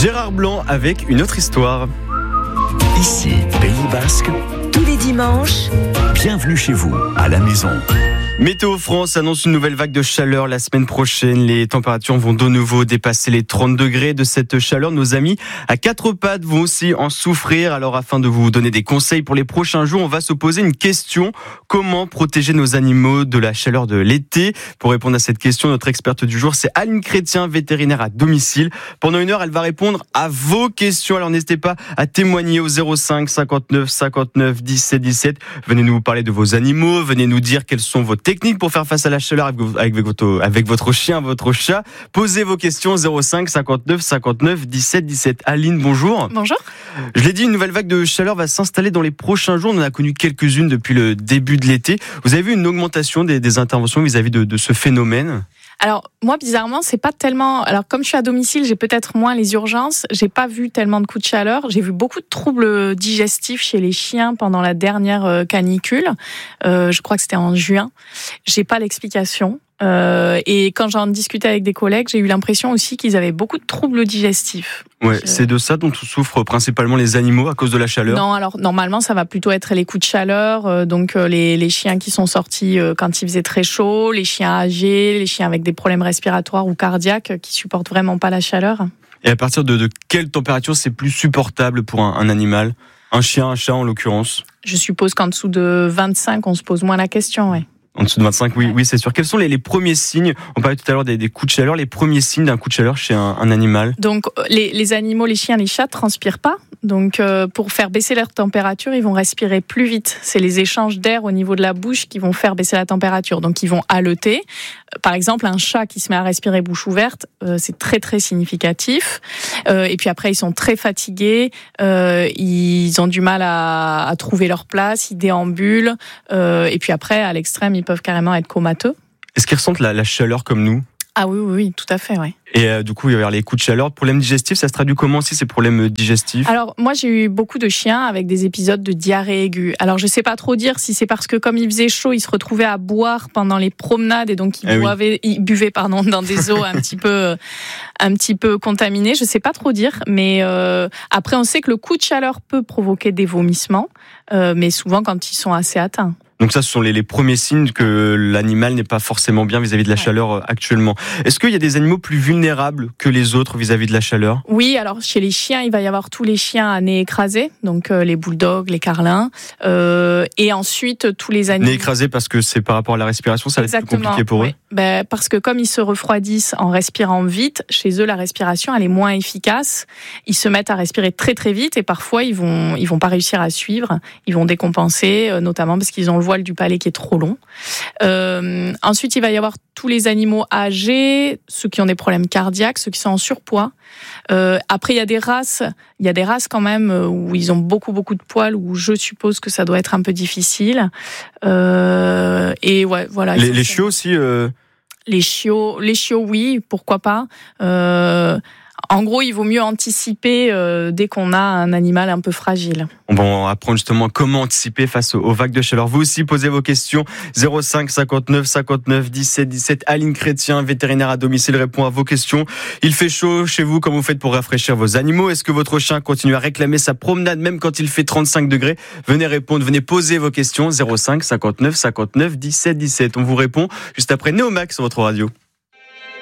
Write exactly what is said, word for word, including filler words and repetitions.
Gérard Blanc avec une autre histoire. Ici, Pays Basque. Tous les dimanches. Bienvenue chez vous, à la maison. Météo France annonce une nouvelle vague de chaleur la semaine prochaine. Les températures vont de nouveau dépasser les trente degrés. De cette chaleur, nos amis à quatre pattes vont aussi en souffrir. Alors, afin de vous donner des conseils pour les prochains jours, on va se poser une question. Comment protéger nos animaux de la chaleur de l'été? Pour répondre à cette question, notre experte du jour, c'est Aline Chrétien, vétérinaire à domicile. Pendant une heure, elle va répondre à vos questions. Alors, n'hésitez pas à témoigner au zéro cinq cinquante-neuf cinquante-neuf dix-sept dix-sept. Venez nous parler de vos animaux. Venez nous dire quels sont vos techniques pour faire face à la chaleur avec votre, avec votre chien, votre chat. Posez vos questions zéro cinq cinquante-neuf cinquante-neuf dix-sept dix-sept. Aline, bonjour. Bonjour. Je l'ai dit, une nouvelle vague de chaleur va s'installer dans les prochains jours. On en a connu quelques-unes depuis le début de l'été. Vous avez vu une augmentation des, des interventions vis-à-vis de, de ce phénomène ? Alors, moi, bizarrement, c'est pas tellement... Alors, comme je suis à domicile, j'ai peut-être moins les urgences. J'ai pas vu tellement de coups de chaleur. J'ai vu beaucoup de troubles digestifs chez les chiens pendant la dernière canicule. Euh, je crois que c'était en juin. J'ai pas l'explication. Euh, et quand j'en discutais avec des collègues, j'ai eu l'impression aussi qu'ils avaient beaucoup de troubles digestifs. Ouais, je... c'est de ça dont souffrent principalement les animaux à cause de la chaleur. Non, alors normalement ça va plutôt être les coups de chaleur, euh, donc euh, les, les chiens qui sont sortis euh, quand il faisait très chaud, les chiens âgés, les chiens avec des problèmes respiratoires ou cardiaques euh, qui supportent vraiment pas la chaleur. Et à partir de, de quelle température c'est plus supportable pour un, un animal ? Un chien, un chat en l'occurrence ? Je suppose qu'en dessous de vingt-cinq, on se pose moins la question, oui. En dessous de vingt-cinq, oui, oui, c'est sûr. Quels sont les, les premiers signes? On parlait tout à l'heure des, des coups de chaleur. Les premiers signes d'un coup de chaleur chez un, un animal. Donc, les, les animaux, les chiens, les chats transpirent pas. Donc, euh, pour faire baisser leur température, ils vont respirer plus vite. C'est les échanges d'air au niveau de la bouche qui vont faire baisser la température. Donc, ils vont haleter. Par exemple, un chat qui se met à respirer bouche ouverte, euh, c'est très très significatif. Euh, et puis après, ils sont très fatigués. Euh, ils ont du mal à, à trouver leur place. Ils déambulent. Euh, et puis après, à l'extrême, ils peuvent carrément être comateux. Est-ce qu'ils ressentent la, la chaleur comme nous ? Ah oui, oui, oui, tout à fait, oui. Et euh, du coup, il va y avoir les coups de chaleur. Problèmes digestifs, ça se traduit comment aussi ces problèmes digestifs ? Alors, moi, j'ai eu beaucoup de chiens avec des épisodes de diarrhée aiguë. Alors, je sais pas trop dire si c'est parce que comme il faisait chaud, ils se retrouvaient à boire pendant les promenades et donc ils, eh boivaient, oui. ils buvaient pardon, dans des eaux un petit peu, un petit peu contaminées. Je sais pas trop dire, mais euh, après, on sait que le coup de chaleur peut provoquer des vomissements, euh, mais souvent quand ils sont assez atteints. Donc ça, ce sont les, les premiers signes que l'animal n'est pas forcément bien vis-à-vis de la chaleur actuellement. Est-ce qu'il y a des animaux plus vulnérables que les autres vis-à-vis de la chaleur ? Oui, alors chez les chiens, il va y avoir tous les chiens à nez écrasé, donc euh, les bulldogs, les carlins, euh, et ensuite tous les animaux... Nez écrasé parce que c'est par rapport à la respiration, ça va être plus compliqué pour oui. eux ? Ben, parce que comme ils se refroidissent en respirant vite, chez eux, la respiration, elle est moins efficace. Ils se mettent à respirer très très vite et parfois, ils vont, ils vont pas réussir à suivre. Ils vont décompenser, euh, notamment parce qu'ils ont le voile du palais qui est trop long. Euh, ensuite, il va y avoir tous les animaux âgés, ceux qui ont des problèmes cardiaques, ceux qui sont en surpoids. Euh, après, il y a des races, il y a des races quand même où ils ont beaucoup beaucoup de poils, où je suppose que ça doit être un peu difficile. Euh, et ouais, voilà. Les, les chiots aussi. Euh... Les chiots, les chiots, oui, pourquoi pas. Euh, en gros, il vaut mieux anticiper euh, dès qu'on a un animal un peu fragile. On va apprendre justement comment anticiper face aux vagues de chaleur. Vous aussi, posez vos questions. zéro cinq cinquante-neuf cinquante-neuf dix-sept dix-sept. Aline Chrétien, vétérinaire à domicile, répond à vos questions. Il fait chaud chez vous, comment vous faites pour rafraîchir vos animaux ? Est-ce que votre chien continue à réclamer sa promenade même quand il fait trente-cinq degrés ? Venez répondre, venez poser vos questions. zéro cinq cinquante-neuf cinquante-neuf dix-sept dix-sept. On vous répond juste après Néomax sur votre radio.